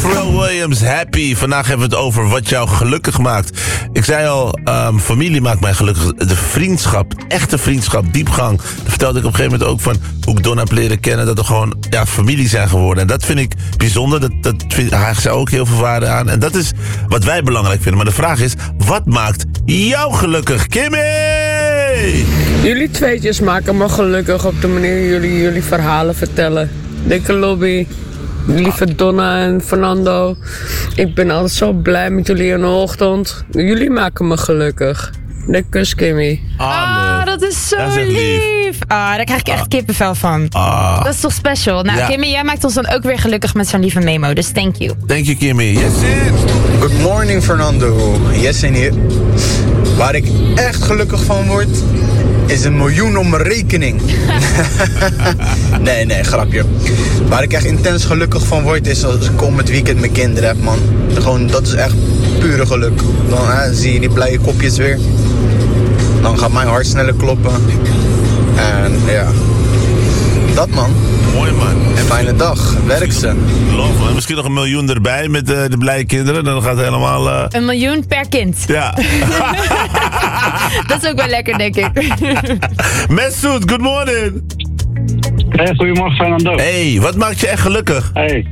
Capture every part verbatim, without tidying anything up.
Pharrell Williams, Happy. Vandaag hebben we het over wat jou gelukkig maakt. Ik zei al, um, familie maakt mij gelukkig. De vriendschap, echte vriendschap, diepgang. Dat vertelde ik op een gegeven moment ook van hoe ik Don heb leren kennen. Dat we gewoon ja, familie zijn geworden. En dat vind ik bijzonder. Dat, dat vind, hij zei ook heel veel waarde aan. En dat is wat wij belangrijk vinden. Maar de vraag is, wat maakt jou gelukkig? Kimmy! Jullie tweetjes maken me gelukkig op de manier jullie jullie verhalen vertellen. Dikke lobby. Lieve Donna en Fernando. Ik ben altijd zo blij met jullie in de ochtend. Jullie maken me gelukkig. Dikke kus, Kimmy. Ah, dat is zo Dat is echt lief. lief. Ah, daar krijg ik echt kippenvel van. Ah. Dat is toch special? Nou, Ja. Kimmy, jij maakt ons dan ook weer gelukkig met zo'n lieve memo. Dus thank you. Thank you, Kimmy. Yes, it. Good morning, Fernando. Jessen hier. Waar ik echt gelukkig van word, is een miljoen op mijn rekening. nee, nee, grapje. Waar ik echt intens gelukkig van word, is als ik om het weekend mijn kinderen heb, man. Gewoon, dat is echt pure geluk. Dan hè, zie je die blije kopjes weer. Dan gaat mijn hart sneller kloppen. En ja, dat man. Mooi, man. En fijne dag. Werk ze. Love, man. Misschien nog een miljoen erbij met uh, de blije kinderen. Dan gaat het helemaal... Uh... Een miljoen per kind. Ja. Dat is ook wel lekker, denk ik. Messoud, good morning. Hey, goedemorgen, Fernando. Hey, wat maakt je echt gelukkig? Hey.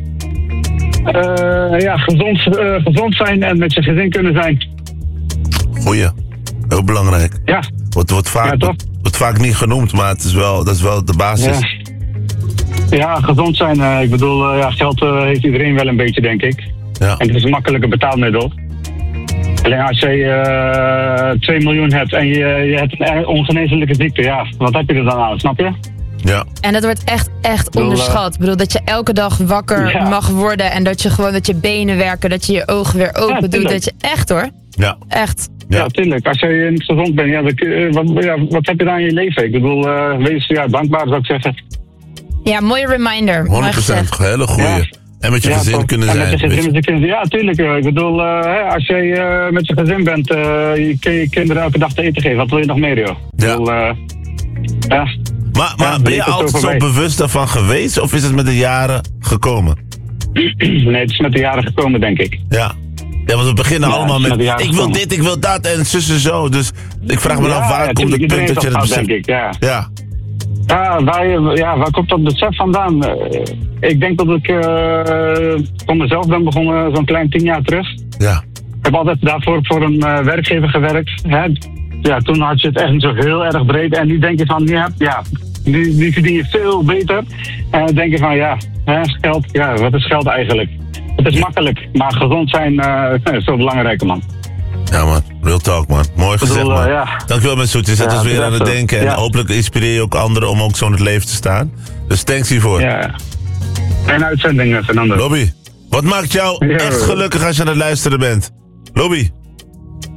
Uh, ja, gezond, uh, gezond zijn en met je gezin kunnen zijn. Goeie. Heel belangrijk. Ja. Wordt, wordt, vaak, Ja, toch? wordt, wordt vaak niet genoemd, maar het is wel, dat is wel de basis. Ja, ja gezond zijn. Uh, ik bedoel, uh, ja, geld uh, heeft iedereen wel een beetje, denk ik. Ja. En het is een makkelijke betaalmiddel. Alleen als je uh, twee miljoen hebt en je, je hebt een ongeneeslijke ziekte, ja, wat heb je er dan aan, snap je? Ja. En dat wordt echt, echt bedoel, onderschat. Ik bedoel, dat je elke dag wakker Ja. mag worden. En dat je gewoon, dat je benen werken. Dat je je ogen weer open Ja, doet. tuurlijk. Dat je echt hoor. Ja. Echt. Ja, Ja. tuurlijk. Als je niet gezond bent, ja, dan, kun je- wat, ja, wat heb je dan in je leven? Ik bedoel, uh, wees ja, dankbaar, zou ik zeggen. Ja, mooie reminder. Mooi honderd procent. gezegd. Hele goeie. Ja. En met je Ja, gezin toch. kunnen En zijn. met je weet gezin, je. met je kinderen. Ja, tuurlijk. uh, Ik bedoel, uh, hè, als jij uh, met je gezin bent, uh, je kun je kinderen elke dag te eten geven. Wat wil je nog meer, joh? Ik Ja. bedoel, uh, ja. Maar, maar Ja, ben je het is altijd ook zo voorbij. bewust daarvan geweest? Of is het met de jaren gekomen? Nee, het is met de jaren gekomen, denk ik. Ja. Ja, want we beginnen Ja, allemaal het is met, met de jaren ik wil gekomen. dit, ik wil dat en zus en zo. Dus ik vraag me Ja, af, waar ja, komt het tuurlijk, punt dat je dat iedereen beseft? heeft dat, denk ik, ja. Ja. Ja, waar, ja, waar komt dat besef vandaan? Uh, ik denk dat ik uh, voor mezelf ben begonnen zo'n klein tien jaar terug. Ja. Ik heb altijd daarvoor voor een uh, werkgever gewerkt. Hè. Ja, toen had je het echt niet zo heel erg breed. En nu denk je van, ja, ja nu, nu verdien je veel beter. En dan denk je van, ja, hè, geld, ja, wat is geld eigenlijk? Het is makkelijk, maar gezond zijn uh, is zo belangrijk, man. Ja, man. Real talk, man. Mooi gezegd, bedoel, man. uh, ja. Dankjewel, Messoud. Je zet Ja, ons weer aan het bedankt. denken. En Ja. hopelijk inspireer je ook anderen om ook zo in het leven te staan. Dus thanks hiervoor. Ja. Fijne uitzending, Fernando. Lobby, wat maakt jou Ja. echt gelukkig als je aan het luisteren bent? Lobby.